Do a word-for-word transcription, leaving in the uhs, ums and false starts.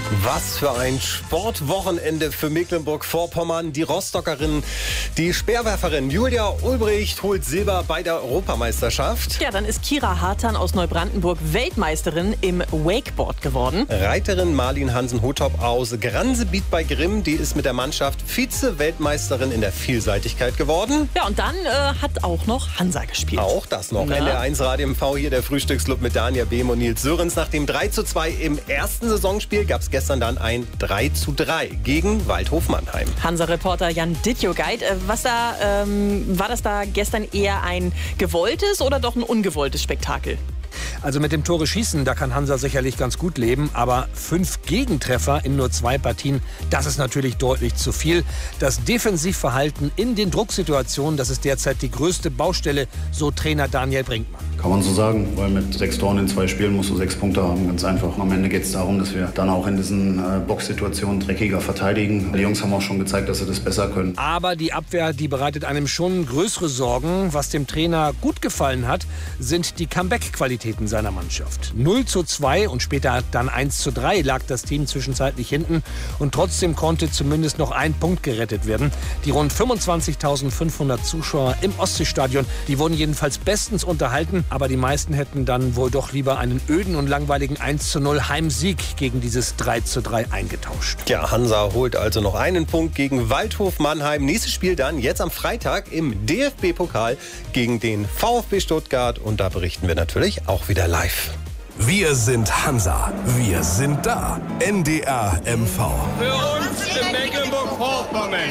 Was für ein Sportwochenende für Mecklenburg-Vorpommern. Die Rostockerin, die Speerwerferin Julia Ulbricht holt Silber bei der Europameisterschaft. Ja, dann ist Kira Hartan aus Neubrandenburg Weltmeisterin im Wakeboard geworden. Reiterin Marlin Hansen-Hotop aus Gransebiet bei Grimm, die ist mit der Mannschaft Vize-Weltmeisterin in der Vielseitigkeit geworden. Ja, und dann äh, hat auch noch Hansa gespielt. Auch das noch. Na? N D R eins Radio M V, hier der Frühstücksclub mit Daniel Behm und Nils Sörens. Nach dem drei zu zwei im ersten Saisonspiel gab es gestern dann ein drei zu drei gegen Waldhof Mannheim. Hansa-Reporter Jan Dittjogeit, äh, was da, ähm, war das da gestern eher ein gewolltes oder doch ein ungewolltes Spektakel? Also mit dem Tore schießen, da kann Hansa sicherlich ganz gut leben, aber fünf Gegentreffer in nur zwei Partien, das ist natürlich deutlich zu viel. Das Defensivverhalten in den Drucksituationen, das ist derzeit die größte Baustelle, so Trainer Daniel Brinkmann. Kann man so sagen, weil mit sechs Toren in zwei Spielen musst du sechs Punkte haben, ganz einfach. Am Ende geht es darum, dass wir dann auch in diesen äh, Boxsituationen dreckiger verteidigen. Die Jungs haben auch schon gezeigt, dass sie das besser können. Aber die Abwehr, die bereitet einem schon größere Sorgen. Was dem Trainer gut gefallen hat, sind die Comeback-Qualitäten seiner Mannschaft. null zu zwei und später dann eins zu drei lag das Team zwischenzeitlich hinten und trotzdem konnte zumindest noch ein Punkt gerettet werden. Die rund fünfundzwanzigtausendfünfhundert Zuschauer im Ostseestadion, die wurden jedenfalls bestens unterhalten, aber die meisten hätten dann wohl doch lieber einen öden und langweiligen eins zu null Heimsieg gegen dieses drei zu drei eingetauscht. Ja, Hansa holt also noch einen Punkt gegen Waldhof Mannheim. Nächstes Spiel dann jetzt am Freitag im D F B-Pokal gegen den VfB Stuttgart und da berichten wir natürlich auch wieder live. Wir sind Hansa. Wir sind da. N D R M V. Für uns in Mecklenburg-Vorpommern.